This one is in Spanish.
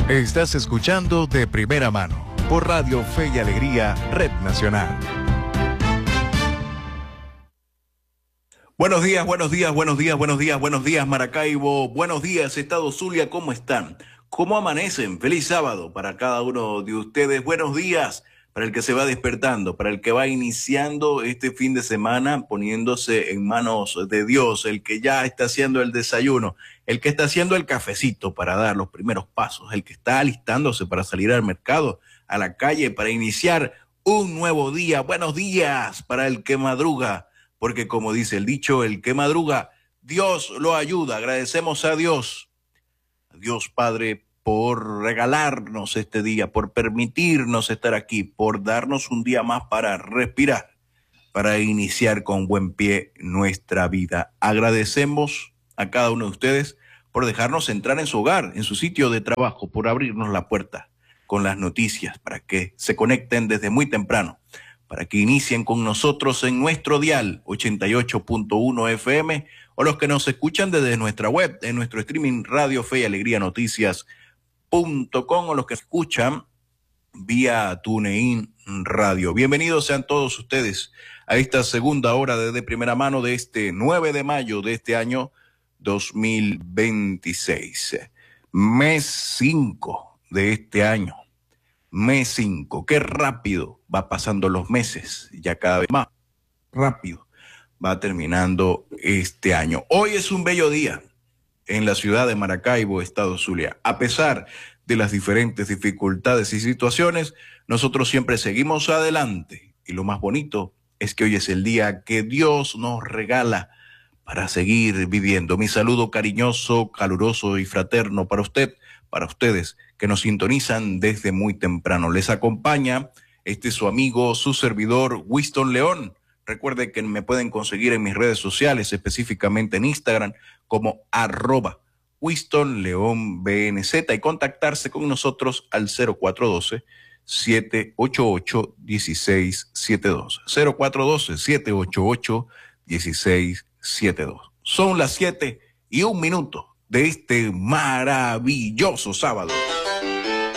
Estás escuchando De Primera Mano por Radio Fe y Alegría, Red Nacional. Buenos días, buenos días, buenos días, buenos días, buenos días, Maracaibo. Buenos días, Estado Zulia, ¿cómo están? ¿Cómo amanecen? Feliz sábado para cada uno de ustedes. Buenos días para el que se va despertando, para el que va iniciando este fin de semana poniéndose en manos de Dios, el que ya está haciendo el desayuno, el que está haciendo el cafecito para dar los primeros pasos, el que está alistándose para salir al mercado, a la calle, para iniciar un nuevo día. Buenos días para el que madruga, porque como dice el dicho, el que madruga, Dios lo ayuda. Agradecemos a Dios Padre, por regalarnos este día, por permitirnos estar aquí, por darnos un día más para respirar, para iniciar con buen pie nuestra vida. Agradecemos a cada uno de ustedes por dejarnos entrar en su hogar, en su sitio de trabajo, por abrirnos la puerta con las noticias, para que se conecten desde muy temprano, para que inicien con nosotros en nuestro dial 88.1 FM, o los que nos escuchan desde nuestra web, en nuestro streaming Radio Fe y Alegría Noticias.com, o los que escuchan vía TuneIn Radio. Bienvenidos sean todos ustedes a esta segunda hora de Primera Mano de este 9 de mayo de este año 2026. Mes 5 de este año. Mes 5. Qué rápido va pasando los meses, ya cada vez más rápido va terminando este año. Hoy es un bello día en la ciudad de Maracaibo, Estado Zulia. A pesar de las diferentes dificultades y situaciones, nosotros siempre seguimos adelante. Y lo más bonito es que hoy es el día que Dios nos regala para seguir viviendo. Mi saludo cariñoso, caluroso y fraterno para usted, para ustedes que nos sintonizan desde muy temprano. Les acompaña su amigo, su servidor, Winston León. Recuerde que me pueden conseguir en mis redes sociales, específicamente en Instagram, como @WinstonLeónBNZ, y contactarse con nosotros al 0412-788-1672. 0412-788-1672. Son las 7:01 de este maravilloso sábado.